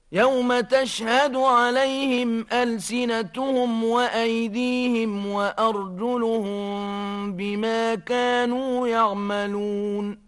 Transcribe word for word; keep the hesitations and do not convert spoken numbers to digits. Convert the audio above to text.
يوم تشهد عليهم ألسنتهم وأيديهم وأرجلهم بما كانوا يعملون